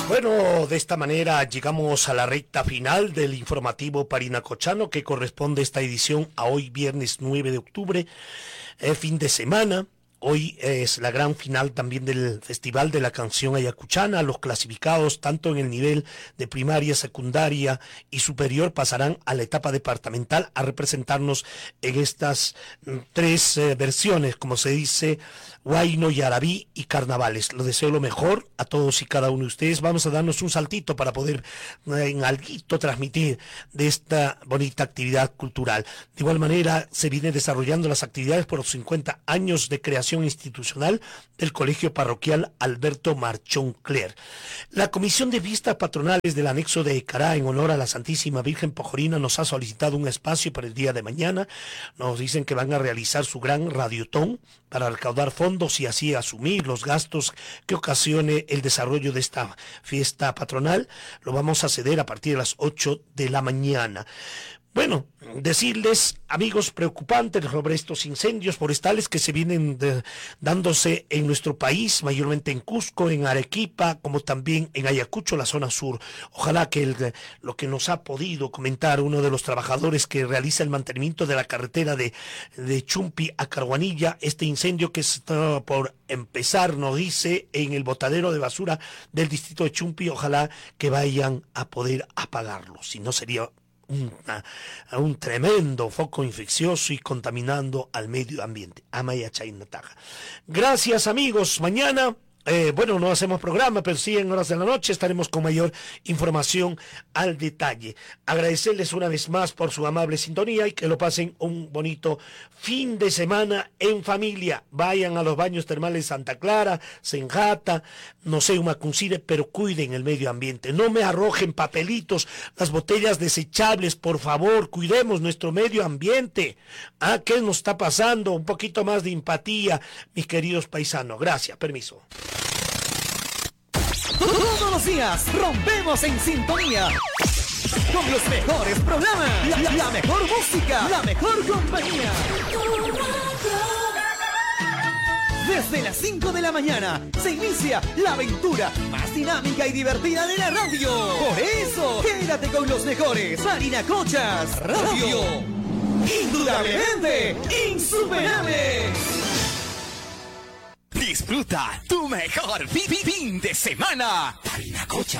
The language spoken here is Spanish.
Bueno, de esta manera llegamos a la recta final del informativo parinacochano que corresponde esta edición a hoy viernes 9 de octubre, fin de semana. Hoy es la gran final también del Festival de la Canción Ayacuchana. Los clasificados, tanto en el nivel de primaria, secundaria y superior, pasarán a la etapa departamental a representarnos en estas tres versiones, como se dice, Huayno, Yarabí y Carnavales. Les deseo lo mejor a todos y cada uno de ustedes. Vamos a darnos un saltito para poder en alguito transmitir de esta bonita actividad cultural. De igual manera, se vienen desarrollando las actividades por los 50 años de creación institucional del Colegio Parroquial Alberto Marchón Cler. La Comisión de Fiestas Patronales del Anexo de Ecará, en honor a la Santísima Virgen Pojorina, nos ha solicitado un espacio para el día de mañana. Nos dicen que van a realizar su gran radiotón para recaudar fondos y así asumir los gastos que ocasione el desarrollo de esta fiesta patronal. Lo vamos a ceder a partir de las 8 de la mañana. Bueno, decirles, amigos, preocupantes sobre estos incendios forestales que se vienen dándose en nuestro país, mayormente en Cusco, en Arequipa, como también en Ayacucho, la zona sur. Ojalá que lo que nos ha podido comentar uno de los trabajadores que realiza el mantenimiento de la carretera de Chumpi a Carhuanilla, este incendio que está por empezar, nos dice, en el botadero de basura del distrito de Chumpi, ojalá que vayan a poder apagarlo, si no sería un tremendo foco infeccioso y contaminando al medio ambiente. Amaya Chaynataja. Gracias, amigos. Mañana, no hacemos programa, pero sí en horas de la noche estaremos con mayor información al detalle. Agradecerles una vez más por su amable sintonía y que lo pasen un bonito fin de semana en familia. Vayan a los baños termales Santa Clara, Senjata, no sé, Humacuncire, pero cuiden el medio ambiente. No me arrojen papelitos, las botellas desechables, por favor, cuidemos nuestro medio ambiente. ¿Qué nos está pasando? Un poquito más de empatía, mis queridos paisanos. Gracias, permiso. Todos los días rompemos en sintonía con los mejores programas, la mejor música, la mejor compañía. Desde las 5 de la mañana se inicia la aventura más dinámica y divertida de la radio. Por eso, quédate con los mejores. Parinacochas Radio. Indudablemente insuperable. Disfruta tu mejor fin de semana. Parinacochas.